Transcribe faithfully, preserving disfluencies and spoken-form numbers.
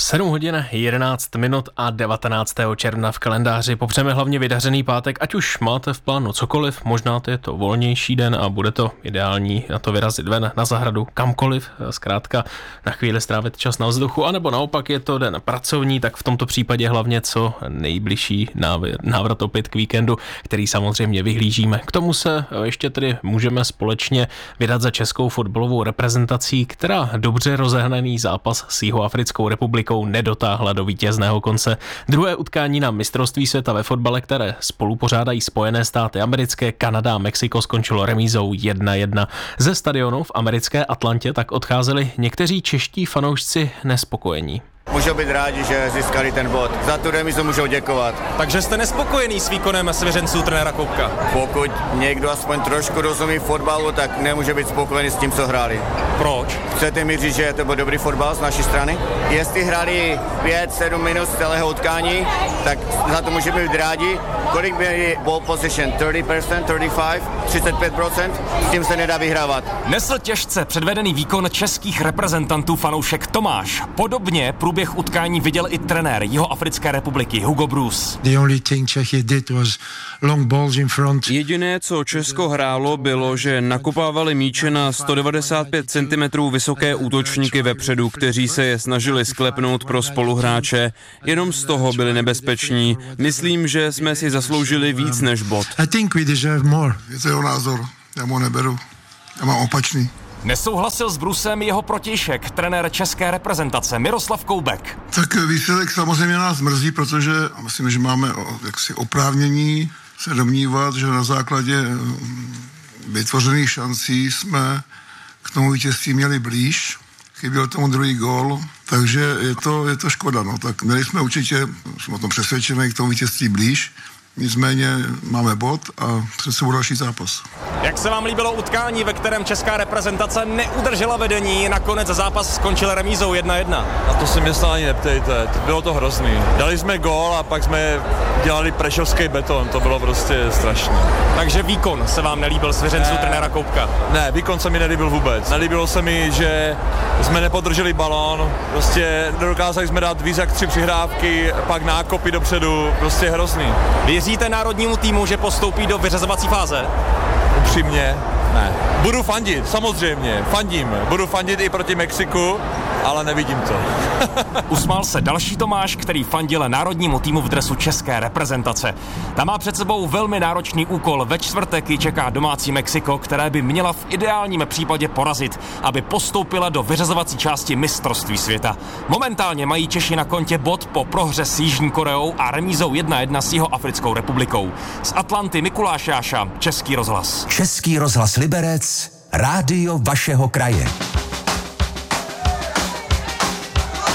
sedm hodin, jedenáct minut a devatenáctého června v kalendáři. Popřejeme hlavně vydařený pátek, ať už máte v plánu cokoliv, možná to je to volnější den a bude to ideální na to vyrazit ven na zahradu, kamkoliv, zkrátka na chvíli strávit čas na vzduchu, anebo naopak je to den pracovní, tak v tomto případě hlavně co nejbližší návrat opět k víkendu, který samozřejmě vyhlížíme. K tomu se ještě tedy můžeme společně vydat za českou fotbalovou reprezentací, která dobře rozehnaný zápas s Jihoafrickou republikou nedotáhla do vítězného konce. Druhé utkání na mistrovství světa ve fotbale, které spolupořádají Spojené státy americké, Kanada a Mexiko, skončilo remízou jedna jedna. Ze stadionu v americké Atlantě tak odcházeli někteří čeští fanoušci nespokojení. Můžou být rádi, že získali ten bod. Za tu remizu můžou děkovat. Takže jste nespokojený s výkonem svěřenců trenéra Koubka? Pokud někdo aspoň trošku rozumí fotbalu, tak nemůže být spokojený s tím, co hráli. Proč? Chcete mi říct, že to byl dobrý fotbal z naší strany? Jestli hráli pět sedm minut z celého utkání, tak za to můžeme být rádi. Kolik měli ball position? třicet procent, třicet pět, třicet pět procent? S tím se nedá vyhrávat. Nesl těžce předvedený výkon českých reprezentantů fanoušek Tomáš. Podobně průběh utkání viděl i trenér Jihoafrické republiky Hugo Broos. Jediné, co Česko hrálo, bylo, že nakopávali míče na sto devadesát pět centimetrů vysoké útočníky vepředu, kteří se je snažili sklepnout pro spoluhráče. Jenom z toho byli nebezpeční. Myslím, že jsme si zasloužili víc než bod. I think we deserve more. Je to jeho názor, já mu neberu, já mám opačný. Nesouhlasil s Brusem jeho protějšek, trenér české reprezentace Miroslav Koubek. Tak výsledek samozřejmě nás mrzí, protože myslím, že máme jaksi oprávnění se domnívat, že na základě vytvořených šancí jsme k tomu vítězství měli blíž. Chyběl tomu druhý gól, takže je to, je to škoda. No. Tak měli jsme určitě, jsme o tom přesvědčeni, k tomu vítězství blíž. Nicméně máme bod a před sebou další zápas. Jak se vám líbilo utkání, ve kterém česká reprezentace neudržela vedení, nakonec zápas skončil remízou jedna jedna? A to si mě snad ani neptejte, bylo to hrozný. Dali jsme gól a pak jsme dělali prešovský beton, to bylo prostě strašné. Takže výkon se vám nelíbil svěřenců trenéra Koubka? Ne, výkon se mi nelíbil vůbec. Nelíbilo se mi, že jsme nepodrželi balón, prostě nedokázali jsme dát víc jak tři přihrávky, pak nákopy dopředu, prostě hrozný. Věříte národnímu týmu, že postoupí do vyřazovací fáze? Upřímně, ne. Budu fandit, samozřejmě, fandím. Budu fandit i proti Mexiku, ale nevidím to. Usmál se další Tomáš, který fandil národnímu týmu v dresu české reprezentace. Ta má před sebou velmi náročný úkol. Ve čtvrtek ji čeká domácí Mexiko, které by měla v ideálním případě porazit, aby postoupila do vyřazovací části mistrovství světa. Momentálně mají Češi na kontě bod po prohře s Jižní Koreou a remízou jedna jedna s Jihoafrickou republikou. Z Atlanty Mikuláš Jáša, Český rozhlas. Český rozhlas Liberec, rádio vašeho kraje.